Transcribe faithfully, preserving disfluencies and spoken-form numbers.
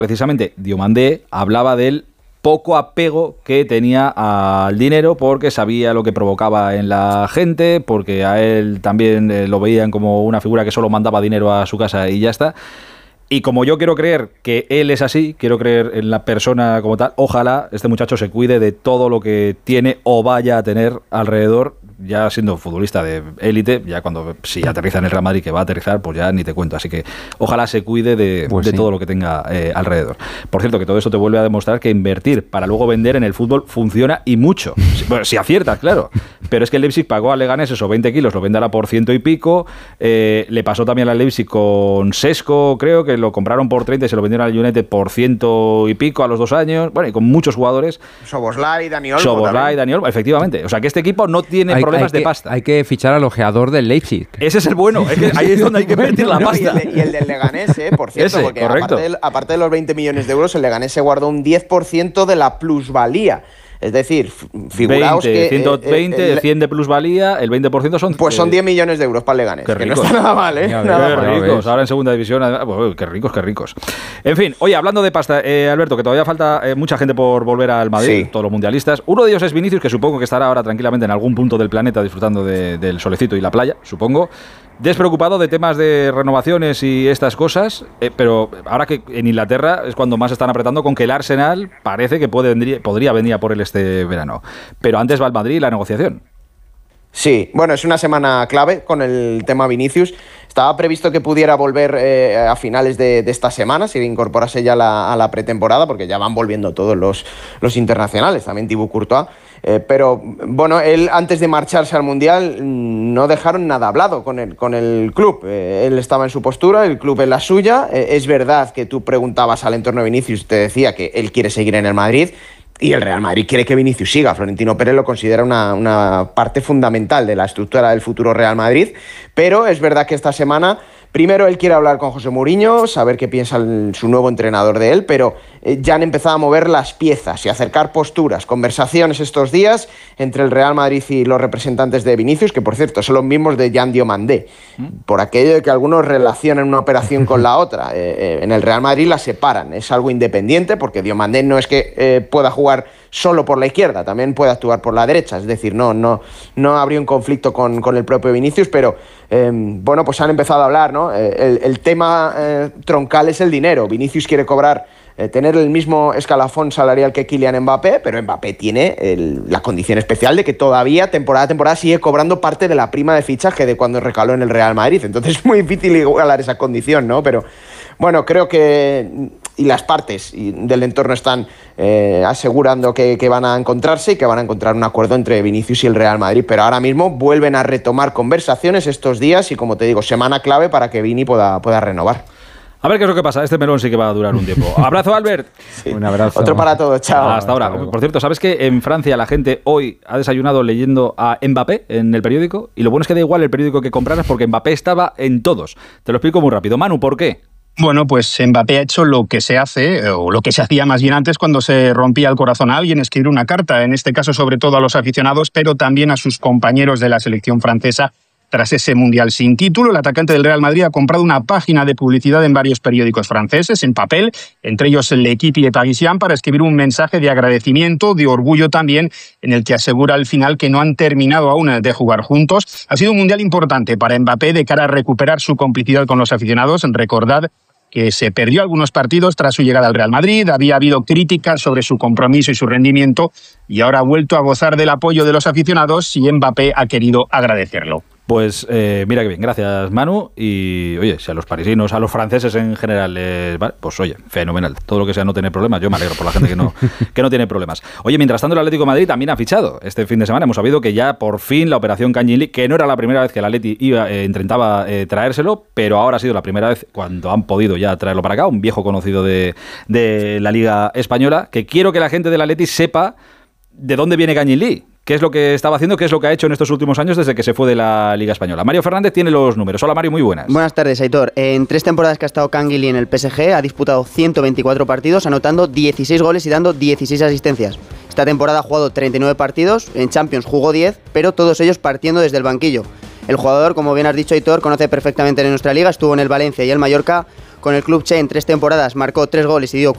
precisamente Diomandé hablaba del poco apego que tenía al dinero porque sabía lo que provocaba en la gente, porque a él también eh, lo veían como una figura que solo mandaba dinero a su casa y ya está. Y como yo quiero creer que él es así, quiero creer en la persona como tal, ojalá este muchacho se cuide de todo lo que tiene o vaya a tener alrededor, ya siendo futbolista de élite, ya cuando si aterriza en el Real Madrid, que va a aterrizar, pues ya ni te cuento. Así que ojalá se cuide de, pues de sí. todo lo que tenga eh, alrededor. Por cierto, que todo eso te vuelve a demostrar que invertir para luego vender en el fútbol funciona y mucho. Bueno, si aciertas, claro. Pero es que el Leipzig pagó a Leganés esos veinte kilos, lo venderá por ciento y pico. Eh, le pasó también al Leipzig con Sesco, creo, que lo compraron por treinta y se lo vendieron al United por ciento y pico a los dos años. Bueno, y con muchos jugadores. Soboslai, Dani Olmo. Soboslai, Dani Olmo, efectivamente. O sea, que este equipo no tiene hay, problemas hay que, de pasta. Hay que fichar al ojeador del Leipzig. Ese es el bueno. Es que ahí es donde hay que invertir la No, pasta. y, el de, y el del Leganés, eh, por cierto, Ese, porque correcto. aparte de, aparte de los veinte millones de euros, el Leganés se guardó un diez por ciento de la plusvalía. Es decir, figuraos veinte, que... ciento veinte, eh, eh, cien de plusvalía, el veinte por ciento son... Pues son eh, diez millones de euros para el Leganés. Qué que no ricos. está nada mal, ¿eh? Ya Nada ves, mal. Qué ya ricos, ves. ahora en segunda división, además, bueno, qué ricos, qué ricos. En fin, oye, hablando de pasta, eh, Alberto, que todavía falta eh, mucha gente por volver al Madrid, Sí. todos los mundialistas. Uno de ellos es Vinicius, que supongo que estará ahora tranquilamente en algún punto del planeta disfrutando de, del solecito y la playa, supongo. Despreocupado de temas de renovaciones y estas cosas, eh, pero ahora que en Inglaterra es cuando más están apretando con que el Arsenal parece que puede venir, podría venir a por él este verano. Pero antes va el Madrid y la negociación. Sí, bueno, es una semana clave con el tema Vinicius. Estaba previsto que pudiera volver eh, a finales de, de esta semana, si incorporase ya la, a la pretemporada, porque ya van volviendo todos los, los internacionales, también Thibaut Courtois. Eh, pero bueno, él antes de marcharse al Mundial no dejaron nada hablado con el, con el club. Eh, él estaba en su postura, el club en la suya. Eh, es verdad que tú preguntabas al entorno de Vinicius y te decía que él quiere seguir en el Madrid. Y el Real Madrid quiere que Vinicius siga. Florentino Pérez lo considera una, una parte fundamental de la estructura del futuro Real Madrid. Pero es verdad que esta semana, primero él quiere hablar con José Mourinho, saber qué piensa el, su nuevo entrenador de él, pero eh, ya han empezado a mover las piezas y a acercar posturas, conversaciones estos días entre el Real Madrid y los representantes de Vinicius, que por cierto son los mismos de Jan Diomandé, por aquello de que algunos relacionan una operación con la otra. Eh, eh, en el Real Madrid la separan, es algo independiente, porque Diomandé no es que eh, pueda jugar solo por la izquierda, también puede actuar por la derecha, es decir, no, no, no habría un conflicto con, con el propio Vinicius, pero eh, bueno, pues han empezado a hablar, ¿no? Eh, el, el tema eh, troncal es el dinero. Vinicius quiere cobrar, eh, tener el mismo escalafón salarial que Kylian Mbappé, pero Mbappé tiene el, la condición especial de que todavía, temporada a temporada, sigue cobrando parte de la prima de fichaje de cuando recaló en el Real Madrid, entonces es muy difícil igualar esa condición, ¿no? Pero bueno, creo que y las partes del entorno están eh, asegurando que, que van a encontrarse y que van a encontrar un acuerdo entre Vinicius y el Real Madrid, pero ahora mismo vuelven a retomar conversaciones estos días y, como te digo, semana clave para que Vini pueda, pueda renovar. A ver qué es lo que pasa. Este melón sí que va a durar un tiempo. Abrazo, Albert. Sí. Un abrazo. Otro para todos, chao. Hasta ahora. Por cierto, ¿sabes que en Francia la gente hoy ha desayunado leyendo a Mbappé en el periódico? Y lo bueno es que da igual el periódico que compraras porque Mbappé estaba en todos. Te lo explico muy rápido. Manu, ¿por qué? Bueno, pues Mbappé ha hecho lo que se hace, o lo que se hacía más bien antes cuando se rompía el corazón a alguien, escribir una carta, en este caso sobre todo a los aficionados, pero también a sus compañeros de la selección francesa. Tras ese Mundial sin título, el atacante del Real Madrid ha comprado una página de publicidad en varios periódicos franceses, en papel, entre ellos L'Équipe y Le Parisien, para escribir un mensaje de agradecimiento, de orgullo también, en el que asegura al final que no han terminado aún de jugar juntos. Ha sido un Mundial importante para Mbappé de cara a recuperar su complicidad con los aficionados. Recordad que se perdió algunos partidos tras su llegada al Real Madrid, había habido críticas sobre su compromiso y su rendimiento, y ahora ha vuelto a gozar del apoyo de los aficionados y Mbappé ha querido agradecerlo. Pues eh, mira qué bien, gracias Manu. Y oye, si a los parisinos, a los franceses en general, eh, vale, pues oye, fenomenal. Todo lo que sea no tener problemas, yo me alegro por la gente que no, que no tiene problemas. Oye, mientras tanto el Atlético de Madrid también ha fichado. Este fin de semana hemos sabido que ya por fin la operación Kang In-lee, que no era la primera vez que el Atleti iba, eh, intentaba eh, traérselo, pero ahora ha sido la primera vez cuando han podido ya traerlo para acá, un viejo conocido de, de la Liga Española, que quiero que la gente del Atleti sepa de dónde viene Kang In-lee. ¿Qué es lo que estaba haciendo? ¿Qué es lo que ha hecho en estos últimos años desde que se fue de la Liga Española? Mario Fernández tiene los números. Hola Mario, muy buenas. Buenas tardes, Aitor. En tres temporadas que ha estado Kang In-lee en el P S G, ha disputado ciento veinticuatro partidos, anotando dieciséis goles y dando dieciséis asistencias. Esta temporada ha jugado treinta y nueve partidos, en Champions jugó diez, pero todos ellos partiendo desde el banquillo. El jugador, como bien has dicho, Aitor, conoce perfectamente en nuestra liga, estuvo en el Valencia y el Mallorca. Con el club Che en tres temporadas marcó tres goles y dio